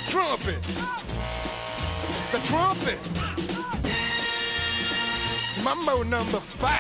trumpet. The trumpet. It's Mambo number 5.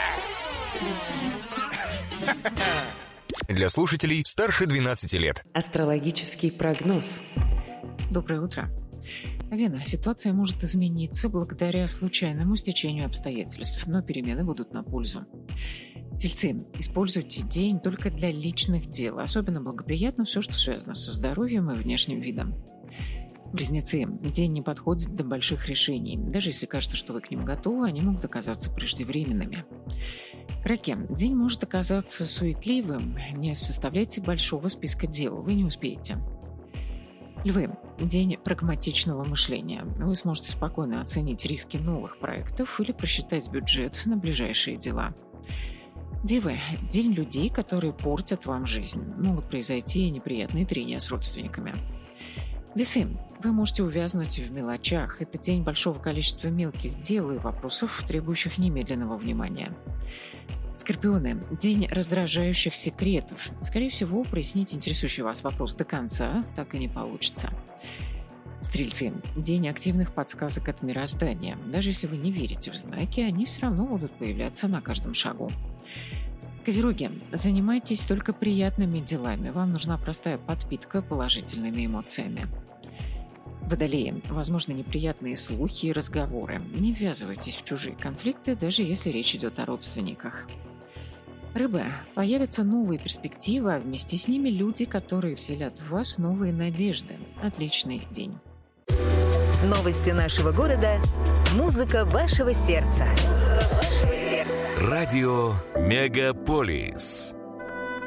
Для слушателей старше 12 лет. Астрологический прогноз. Доброе утро. Вена, ситуация может измениться благодаря случайному стечению обстоятельств, но перемены будут на пользу. Тельцы, используйте день только для личных дел. Особенно благоприятно все, что связано со здоровьем и внешним видом. Близнецы, день не подходит для больших решений. Даже если кажется, что вы к ним готовы, они могут оказаться преждевременными. Раки, день может оказаться суетливым. Не составляйте большого списка дел, вы не успеете. Львы, день прагматичного мышления. Вы сможете спокойно оценить риски новых проектов или просчитать бюджет на ближайшие дела. Девы, день людей, которые портят вам жизнь. Могут произойти неприятные трения с родственниками. Весы, вы можете увязнуть в мелочах. Это день большого количества мелких дел и вопросов, требующих немедленного внимания. Скорпионы, день раздражающих секретов. Скорее всего, прояснить интересующий вас вопрос до конца так и не получится. Стрельцы, день активных подсказок от мироздания. Даже если вы не верите в знаки, они все равно будут появляться на каждом шагу. Козероги, занимайтесь только приятными делами. Вам нужна простая подпитка положительными эмоциями. Водолеи, возможно, неприятные слухи и разговоры. Не ввязывайтесь в чужие конфликты, даже если речь идет о родственниках. Рыбы, появятся новые перспективы, а вместе с ними люди, которые вселят в вас новые надежды. Отличный день. Новости нашего города. Музыка вашего сердца. Радио Мегаполис.